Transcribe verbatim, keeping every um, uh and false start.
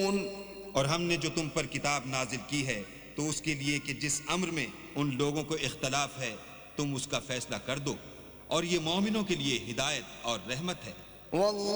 और हमने जो तुम पर किताब नाजिल की है तो उसके लिए कि जिस अम्र में उन लोगों को इख्तलाफ है तुम उसका फैसला कर दो, और ये मोमिनों के लिए हिदायत और रहमत है।